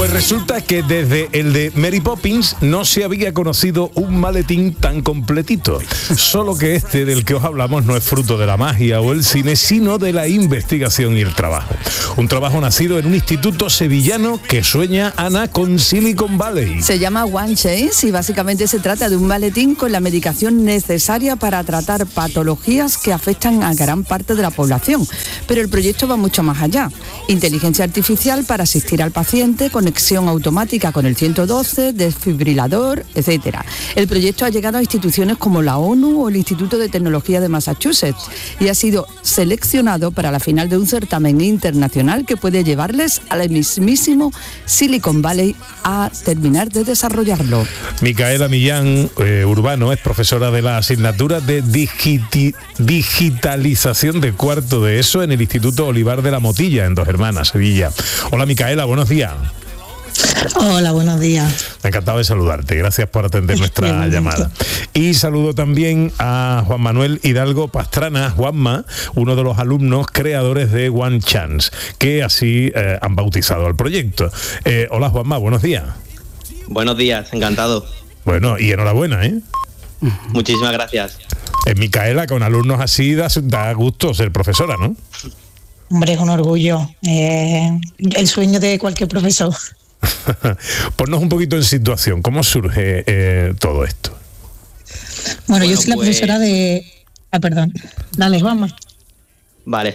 Pues resulta que desde el de Mary Poppins no se había conocido un maletín tan completito. Solo que este del que os hablamos no es fruto de la magia o el cine, sino de la investigación y el trabajo. Un trabajo nacido en un instituto sevillano que sueña Ana con Silicon Valley. Se llama OneChains y básicamente se trata de un maletín con la medicación necesaria para tratar patologías que afectan a gran parte de la población. Pero el proyecto va mucho más allá. Inteligencia artificial para asistir al paciente, conexión automática con el 112, desfibrilador, etc. El proyecto ha llegado a instituciones como la ONU o el Instituto de Tecnología de Massachusetts y ha sido seleccionado para la final de un certamen internacional que puede llevarles al mismísimo Silicon Valley a terminar de desarrollarlo. Micaela Millán Urbano es profesora de la asignatura de digitalización de cuarto de ESO en el Instituto Olivar de la Motilla, en Dos Hermanas, Sevilla. Hola Micaela, buenos días. Hola, buenos días. Encantado de saludarte, gracias por atender nuestra llamada. Y saludo también a Juan Manuel Hidalgo Pastrana, Juanma, uno de los alumnos creadores de OneChains, que así han bautizado al proyecto. Hola Juanma, buenos días. Buenos días, encantado. Bueno, y enhorabuena, ¿eh? Muchísimas gracias. Micaela, con alumnos así da gusto ser profesora, ¿no? Hombre, es un orgullo. El sueño de cualquier profesor. Ponnos un poquito en situación. ¿Cómo surge todo esto? Bueno, yo soy la profesora de... perdón. Dale, vamos. Vale.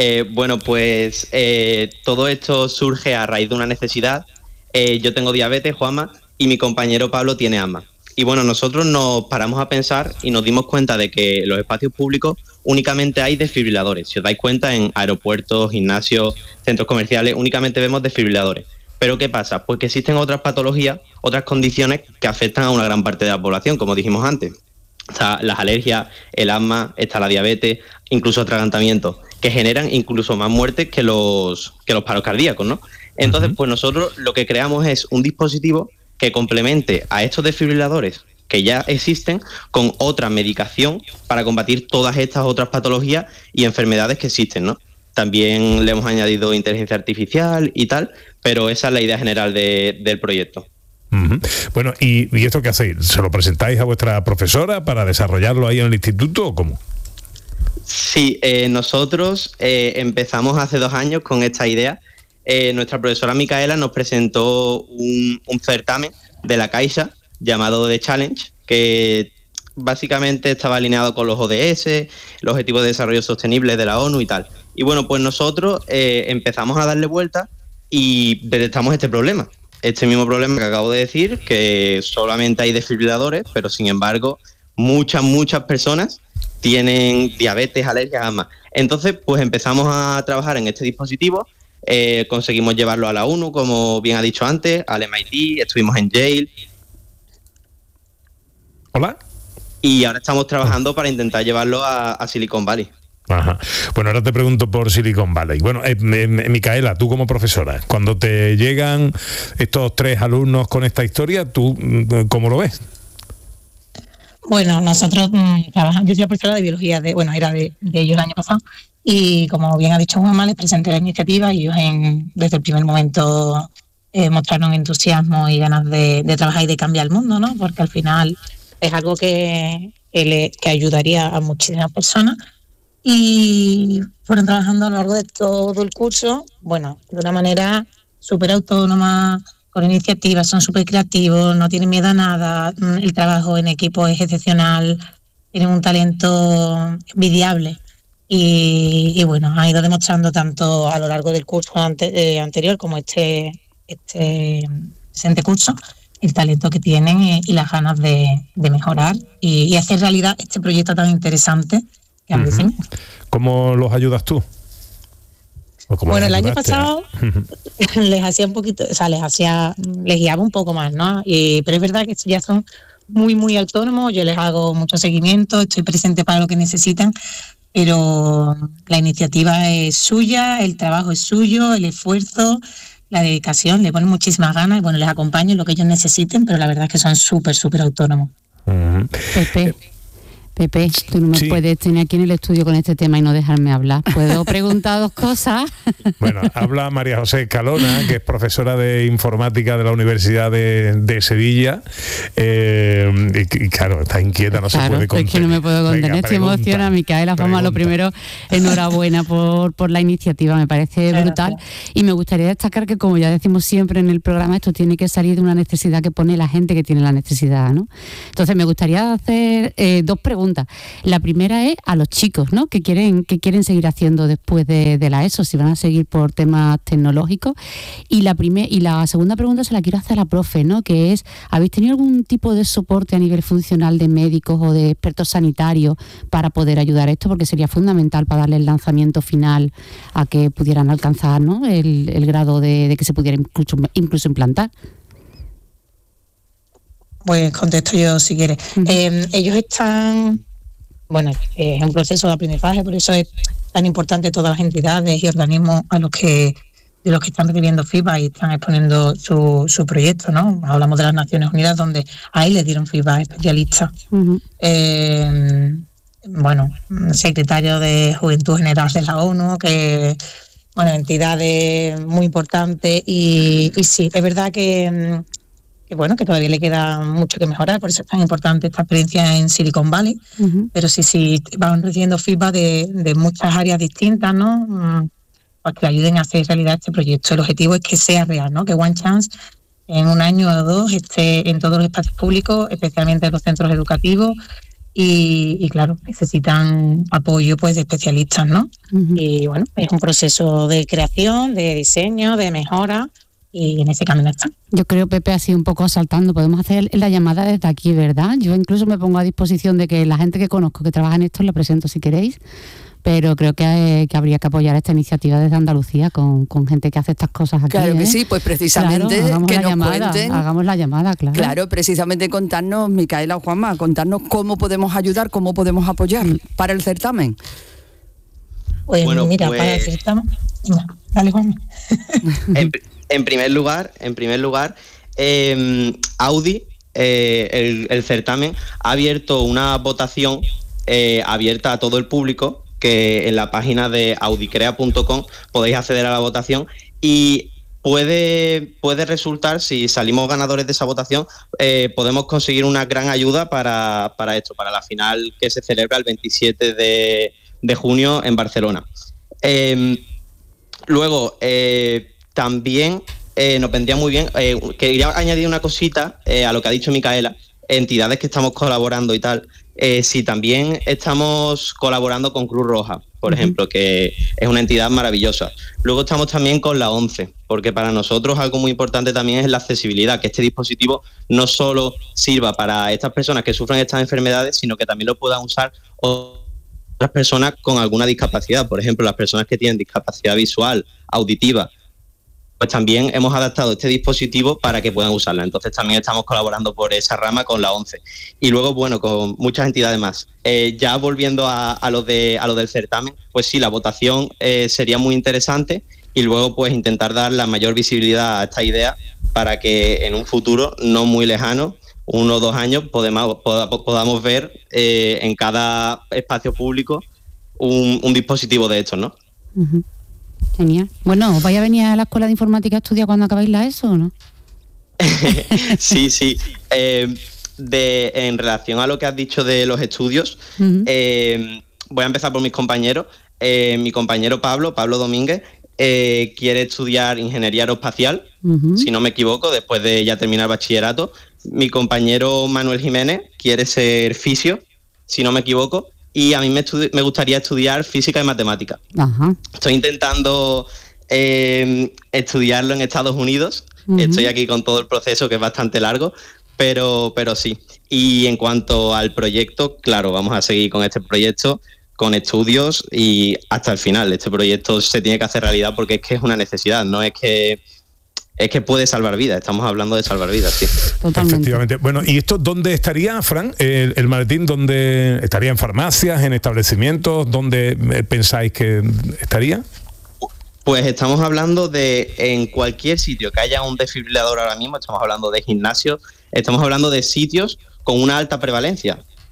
Todo esto surge a raíz de una necesidad. Yo tengo diabetes, Juanma, y mi compañero Pablo tiene asma. Y bueno, nosotros nos paramos a pensar y nos dimos cuenta de que en los espacios públicos únicamente hay desfibriladores. Si os dais cuenta, en aeropuertos, gimnasios, centros comerciales, únicamente vemos desfibriladores. Pero ¿qué pasa? Pues que existen otras patologías, otras condiciones que afectan a una gran parte de la población, como dijimos antes. Está las alergias, el asma, está la diabetes, incluso atragantamientos, que generan incluso más muertes que los paros cardíacos, ¿no? Entonces, pues nosotros lo que creamos es un dispositivo que complemente a estos desfibriladores que ya existen con otra medicación para combatir todas estas otras patologías y enfermedades que existen, ¿no? También le hemos añadido inteligencia artificial y tal, pero esa es la idea general del proyecto. Bueno, ¿y esto qué hacéis? ¿Se lo presentáis a vuestra profesora para desarrollarlo ahí en el instituto o cómo? Sí, nosotros empezamos hace 2 años con esta idea. Nuestra profesora Micaela nos presentó un certamen de la Caixa llamado The Challenge, que básicamente estaba alineado con los ODS, los Objetivos de Desarrollo Sostenible de la ONU y tal. Y bueno, pues nosotros empezamos a darle vuelta y detectamos este problema. Este mismo problema que acabo de decir, que solamente hay desfibriladores, pero sin embargo muchas personas tienen diabetes, alergias, asma. Entonces, pues empezamos a trabajar en este dispositivo. Conseguimos llevarlo a la ONU, como bien ha dicho antes, al MIT, estuvimos en Yale. ¿Hola? Y ahora estamos trabajando para intentar llevarlo a Silicon Valley. Ajá. Bueno, ahora te pregunto por Silicon Valley. Bueno, Micaela, tú como profesora, cuando te llegan estos 3 alumnos con esta historia, ¿tú cómo lo ves? Bueno, nosotros trabajamos, yo soy la profesora de biología, era de ellos el año pasado, y como bien ha dicho Juanma, les presenté la iniciativa y ellos desde el primer momento mostraron entusiasmo y ganas de trabajar y de cambiar el mundo, ¿no? Porque al final es algo que ayudaría a muchísimas personas. Y fueron trabajando a lo largo de todo el curso, bueno, de una manera súper autónoma, con iniciativas, son súper creativos, no tienen miedo a nada, el trabajo en equipo es excepcional, tienen un talento envidiable y bueno, ha ido demostrando tanto a lo largo del curso anterior como este presente curso el talento que tienen y las ganas de mejorar y hacer realidad este proyecto tan interesante. ¿Cómo los ayudas tú? Bueno, el año pasado les hacía un poquito, les guiaba un poco más, ¿no? Pero es verdad que ya son muy autónomos, yo les hago mucho seguimiento, estoy presente para lo que necesitan, pero la iniciativa es suya, el trabajo es suyo, el esfuerzo, la dedicación, le ponen muchísimas ganas y bueno, les acompaño en lo que ellos necesiten, pero la verdad es que son súper autónomos. Pepe. Pepe, tú no me puedes tener aquí en el estudio con este tema y no dejarme hablar. ¿Puedo preguntar dos cosas? Bueno, habla María José Escalona, que es profesora de informática de la Universidad de Sevilla. Y claro, está inquieta, no se puede contener. Es que no me puedo contener, Venga, estoy emocionada. Micaela Fama, lo primero, enhorabuena por la iniciativa, me parece brutal. Y me gustaría destacar que, como ya decimos siempre en el programa, esto tiene que salir de una necesidad que pone la gente que tiene la necesidad, ¿no? Entonces me gustaría hacer dos preguntas. La primera es a los chicos, ¿no? que quieren seguir haciendo después de la ESO, si van a seguir por temas tecnológicos. Y la segunda pregunta se la quiero hacer a la profe, ¿no? Que es, ¿habéis tenido algún tipo de soporte a nivel funcional de médicos o de expertos sanitarios para poder ayudar a esto? Porque sería fundamental para darle el lanzamiento final a que pudieran alcanzar, ¿no? el grado de que se pudiera incluso implantar. Pues contesto yo si quieres. Ellos están, es un proceso de aprendizaje, por eso es tan importante todas las entidades y organismos de los que están recibiendo feedback y están exponiendo su proyecto, ¿no? Hablamos de las Naciones Unidas, donde ahí les dieron feedback especialistas. Secretario de Juventud General de la ONU, entidades muy importantes y sí, es verdad que todavía le queda mucho que mejorar, por eso es tan importante esta experiencia en Silicon Valley, pero sí van recibiendo feedback de muchas áreas distintas, ¿no? Para que ayuden a hacer realidad este proyecto. El objetivo es que sea real, ¿no? Que One Chance en un año o dos esté en todos los espacios públicos, especialmente en los centros educativos, y claro, necesitan apoyo de especialistas, ¿no? Y es un proceso de creación, de diseño, de mejora, y en ese camino están. Yo creo, Pepe, así un poco saltando, podemos hacer la llamada desde aquí, ¿verdad? Yo incluso me pongo a disposición de que la gente que conozco que trabaja en esto la presento si queréis, pero creo que habría que apoyar esta iniciativa desde Andalucía con gente que hace estas cosas aquí. Claro que sí, pues precisamente claro, que nos cuenten. Hagamos la llamada, claro. Claro, precisamente contarnos, Micaela o Juanma, contarnos cómo podemos ayudar, cómo podemos apoyar para el certamen. Para el certamen... Dale, Juanma. En primer lugar, Audi, el certamen, ha abierto una votación abierta a todo el público, que en la página de audicrea.com podéis acceder a la votación y puede resultar, si salimos ganadores de esa votación, podemos conseguir una gran ayuda para esto, para la final que se celebra el 27 de junio en Barcelona. Luego, también nos vendría muy bien, quería añadir una cosita a lo que ha dicho Micaela, entidades que estamos colaborando y tal. Sí, también estamos colaborando con Cruz Roja, por ejemplo, que es una entidad maravillosa. Luego estamos también con la ONCE, porque para nosotros algo muy importante también es la accesibilidad, que este dispositivo no solo sirva para estas personas que sufren estas enfermedades, sino que también lo puedan usar otras personas con alguna discapacidad, por ejemplo, las personas que tienen discapacidad visual, auditiva. Pues también hemos adaptado este dispositivo para que puedan usarla. Entonces también estamos colaborando por esa rama con la ONCE. Y luego, con muchas entidades más. Ya volviendo a lo del certamen, pues sí, la votación sería muy interesante y luego pues intentar dar la mayor visibilidad a esta idea para que en un futuro no muy lejano, 1 o 2 años, podamos ver en cada espacio público un dispositivo de estos, ¿no? Genial. Bueno, ¿vais a venir a la escuela de informática a estudiar cuando acabéis la ESO o no? Sí. En relación a lo que has dicho de los estudios, voy a empezar por mis compañeros. Mi compañero Pablo Domínguez, quiere estudiar ingeniería aeroespacial, si no me equivoco, después de ya terminar bachillerato. Mi compañero Manuel Jiménez quiere ser fisio, si no me equivoco. Y a mí me gustaría estudiar física y matemática. Ajá. Estoy intentando estudiarlo en Estados Unidos. Estoy aquí con todo el proceso, que es bastante largo, pero sí. Y en cuanto al proyecto, claro, vamos a seguir con este proyecto, con estudios y hasta el final. Este proyecto se tiene que hacer realidad porque es que es una necesidad, no es que... Es que puede salvar vidas, estamos hablando de salvar vidas, sí. Totalmente. Efectivamente. Bueno, ¿y esto dónde estaría, Fran? ¿El maletín dónde estaría? ¿En farmacias, en establecimientos? ¿Dónde pensáis que estaría? Pues estamos hablando de en cualquier sitio que haya un desfibrilador ahora mismo, estamos hablando de gimnasios, estamos hablando de sitios con una alta prevalencia.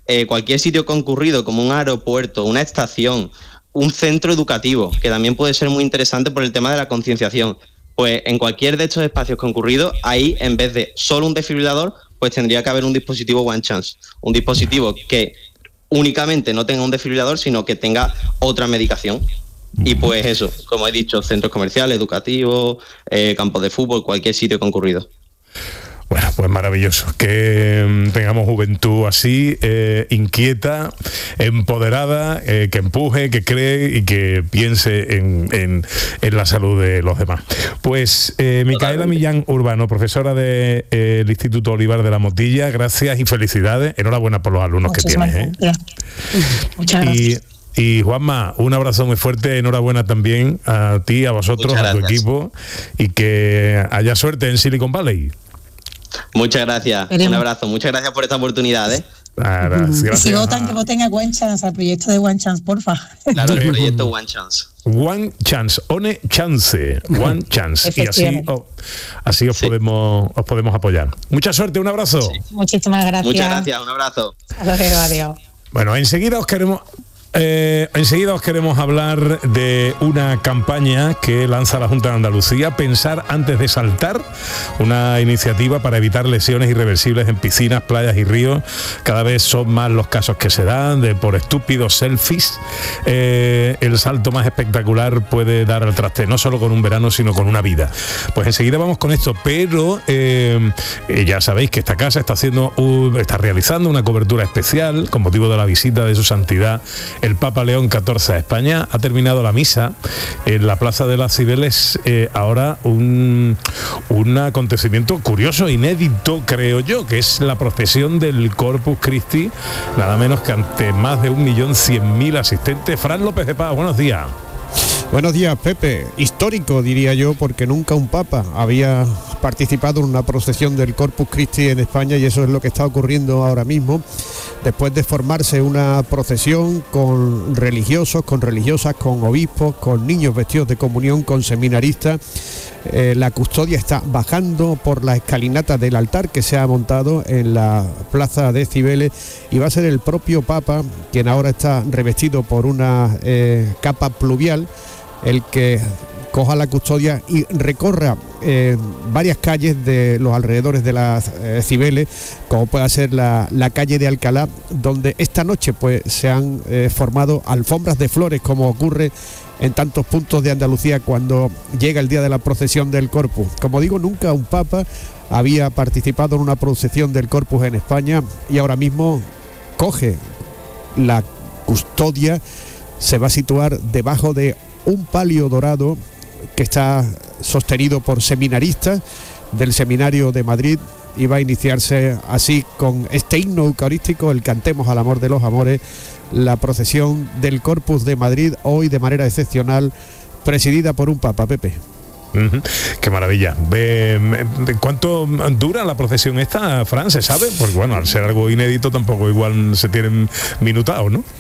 cualquier sitio concurrido como un aeropuerto, una estación, un centro educativo, que también puede ser muy interesante por el tema de la concienciación. Pues en cualquier de estos espacios concurridos, ahí en vez de solo un desfibrilador, pues tendría que haber un dispositivo One Chance, un dispositivo que únicamente no tenga un desfibrilador, sino que tenga otra medicación. Y pues eso, como he dicho, centros comerciales, educativos, campos de fútbol, cualquier sitio concurrido. Bueno, pues maravilloso que tengamos juventud así, inquieta, empoderada, que empuje, que cree y que piense en la salud de los demás. Pues Micaela Millán Urbano, profesora del Instituto Olivar de la Motilla, gracias y felicidades. Enhorabuena por los alumnos que tienes. Muchas gracias. Y Juanma, un abrazo muy fuerte, enhorabuena también a ti, a vosotros, a tu equipo, y que haya suerte en Silicon Valley. Muchas gracias, un abrazo, muchas gracias por esta oportunidad. Gracias. Si votan, que voten a One Chance, al proyecto de One Chance, porfa. Claro, el proyecto One Chance. One Chance, One Chance, One Chance. Y así os podemos apoyar. Mucha suerte, un abrazo. Sí. Muchísimas gracias. Muchas gracias, un abrazo. Adiós. Bueno, enseguida os queremos hablar de una campaña que lanza la Junta de Andalucía, Pensar antes de saltar, una iniciativa para evitar lesiones irreversibles en piscinas, playas y ríos. Cada vez son más los casos que se dan por estúpidos selfies. El salto más espectacular puede dar al traste, no solo con un verano, sino con una vida. Pues enseguida vamos con esto, pero ya sabéis que esta casa está realizando una cobertura especial con motivo de la visita de su santidad el Papa León XIV a España. Ha terminado la misa en la Plaza de las Cibeles, ahora un acontecimiento curioso, inédito, creo yo, que es la procesión del Corpus Christi, nada menos que ante más de 1.100.000 asistentes. Fran López de Paz, buenos días. Buenos días, Pepe. Histórico, diría yo, porque nunca un papa había participado en una procesión del Corpus Christi en España, y eso es lo que está ocurriendo ahora mismo. Después de formarse una procesión con religiosos, con religiosas, con obispos, con niños vestidos de comunión, con seminaristas, la custodia está bajando por la escalinata del altar que se ha montado en la Plaza de Cibeles, y va a ser el propio Papa, quien ahora está revestido por una capa pluvial, el que coja la custodia y recorra varias calles de los alrededores de las Cibeles, como puede ser la calle de Alcalá, donde esta noche pues se han formado alfombras de flores, como ocurre en tantos puntos de Andalucía cuando llega el día de la procesión del Corpus. Como digo, nunca un papa había participado en una procesión del Corpus en España, y ahora mismo coge la custodia, se va a situar debajo de un palio dorado que está sostenido por seminaristas del Seminario de Madrid, y va a iniciarse así con este himno eucarístico, el Cantemos al Amor de los Amores, la procesión del Corpus de Madrid, hoy de manera excepcional, presidida por un papa, Pepe. Qué maravilla. ¿Cuánto dura la procesión esta, Fran? ¿Se sabe? Porque bueno, al ser algo inédito tampoco igual se tienen minutados, ¿no?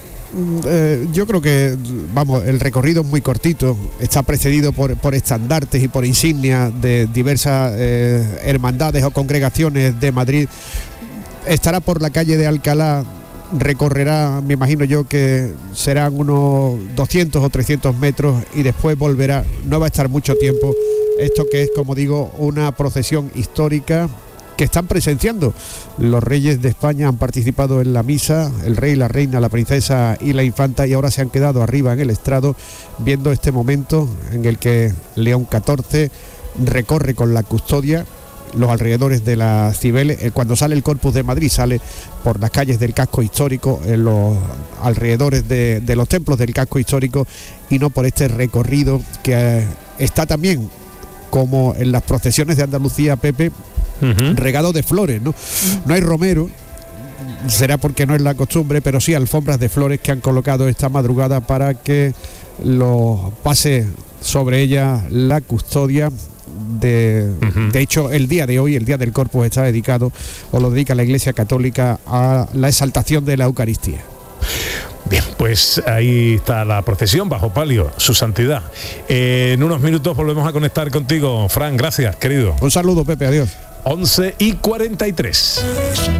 Yo creo que, vamos, el recorrido es muy cortito, está precedido por estandartes y por insignias de diversas hermandades o congregaciones de Madrid. Estará por la calle de Alcalá, recorrerá, me imagino yo que serán unos 200 o 300 metros, y después volverá. No va a estar mucho tiempo. Esto que es, como digo, una procesión histórica que están presenciando los reyes de España. Han participado en la misa, el rey, la reina, la princesa y la infanta, y ahora se han quedado arriba en el estrado viendo este momento en el que León XIV recorre con la custodia los alrededores de las Cibeles. Cuando sale el Corpus de Madrid, sale por las calles del casco histórico, en los alrededores de los templos del casco histórico, y no por este recorrido que está también, como en las procesiones de Andalucía, Pepe, regado de flores, ¿no? No hay romero, será porque no es la costumbre, pero sí alfombras de flores que han colocado esta madrugada para que lo pase sobre ella la custodia. De hecho, el día de hoy, el día del Corpus, está dedicado, o lo dedica la Iglesia Católica, a la exaltación de la Eucaristía. Bien, pues ahí está la procesión bajo palio, su santidad. En unos minutos volvemos a conectar contigo, Fran. Gracias, querido. Un saludo, Pepe, adiós. 11:43.